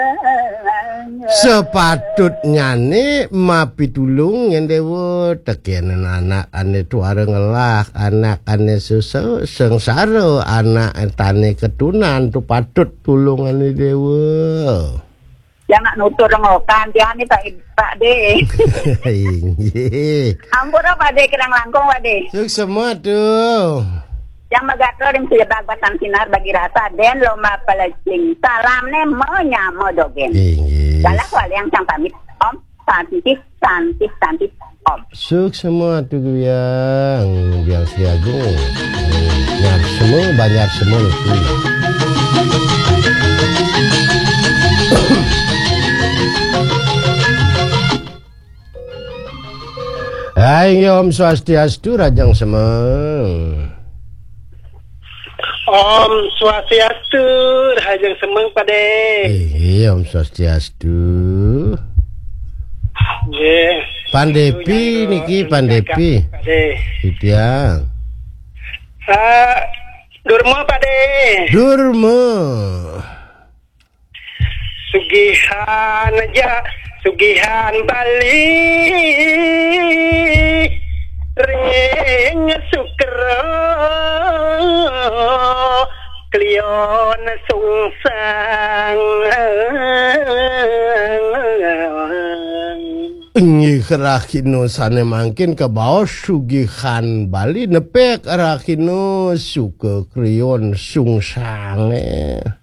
Sepatutnya nih mapitulung yang dewa tekenan anak ane tuara ngelak anak ane susah sengsara anak tane ketunan tu patut tulung ane dewa. Jangan nutur ngokan dia nih Pak De. Ampun Pak De kerang langkung Pak De. Suk semua tuh. Yang magator yang sudah bagatan sinar bagi rasa den lomba pelecing salam ne menyamo dogen. Salah wal yang sang pamit om santis om. Suk semua tuh yang siagung. Nyar semua banyak semua itu. Hai Om Swastiastu Rajang Semeng. Om Swastiastu Rajang Semeng Pade. Om Swastiastu. Nggih. Pandepi niki Pandepi. Tiang. Durmo Pade. Durmo. Sugihan aja, Sugihan Bali. Ring sukro klion sungsang Nyi kerakino sane mangkin ke bawah Sugihan Bali nepek kerakino suka krion sungsang